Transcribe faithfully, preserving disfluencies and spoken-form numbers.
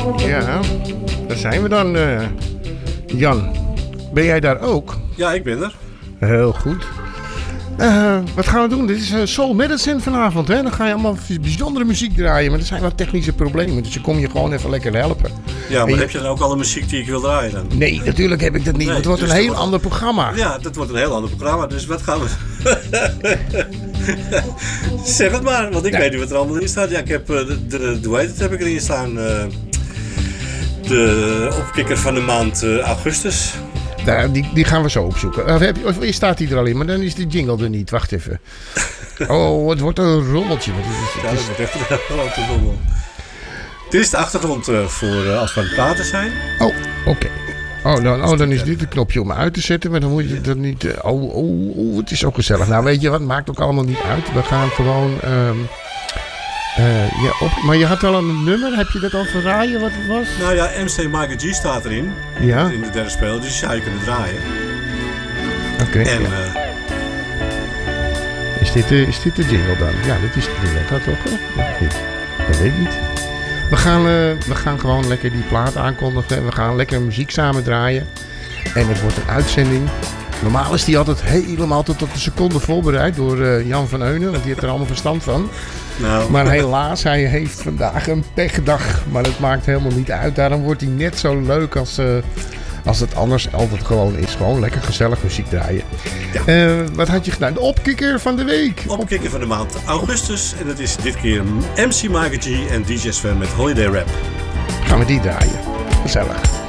Ja, daar zijn we dan, uh, Jan. Ben jij daar ook? Ja, ik ben er. Heel goed. Uh, wat gaan we doen? Dit is uh, Soul Medicine vanavond. Hè? Dan ga je allemaal bijzondere muziek draaien. Maar er zijn wat technische problemen. Dus ik kom je gewoon even lekker helpen. Ja, maar je... heb je dan ook alle muziek die ik wil draaien dan? Nee, natuurlijk heb ik dat niet. Nee, het wordt dus een heel wordt... ander programma. Ja, dat wordt een heel ander programma. Dus wat gaan we... zeg het maar, want ik ja. weet niet wat er allemaal in staat. Ja, ik heb uh, de, de, de, hoe heet het, heb ik erin staan. Uh, de opkikker van de maand uh, augustus. Daar, die, die gaan we zo opzoeken. Of, heb je, of staat die er al in, maar dan is die jingle er niet. Wacht even. Oh, het wordt een rommeltje. Het is, het is... Ja, dat wordt echt een grote rommel. Dit is de achtergrond uh, voor uh, als we aan het praten zijn. Oh, oké. Okay. Oh, dan, oh, dan is dit het knopje om uit te zetten. Maar dan moet je dat niet... Uh, oh, oh, oh, het is ook gezellig. Nou, weet je wat? Maakt ook allemaal niet uit. We gaan gewoon... Um, Uh, ja, op, maar je had al een nummer, heb je dat al verraaien wat het was? Nou ja, M C Michael G staat erin. Ja. In de derde speler, dus die zou je kunnen draaien. Oké. Okay, en ja. uh, is, dit, uh, is dit de jingle dan? Ja, dit is de jingle. Dat toch? Hè? Dat weet ik niet. We gaan, uh, we gaan gewoon lekker die plaat aankondigen. We gaan lekker muziek samen draaien. En het wordt een uitzending. Normaal is die altijd helemaal tot op de seconde voorbereid door uh, Jan van Eunen. Want die heeft er allemaal verstand van. Nou. Maar helaas, hij heeft vandaag een pechdag. Maar dat maakt helemaal niet uit. Daarom wordt hij net zo leuk als, uh, als het anders altijd gewoon is. Gewoon lekker gezellig muziek draaien. Ja. Uh, wat had je gedaan? De opkikker van de week. Opkikker van de maand augustus. En dat is dit keer M C Michael G en D J Sven met Holiday Rap. Gaan we die draaien. Gezellig.